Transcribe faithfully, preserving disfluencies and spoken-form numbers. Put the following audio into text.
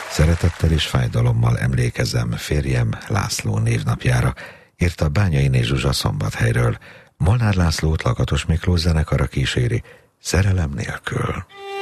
Szeretettel és fájdalommal emlékezem férjem László névnapjára, írta Bányai Zsuzsa Szombathelyről. Molnár Lászlót Lakatos Miklós zenekara kíséri Szerelem nélkül.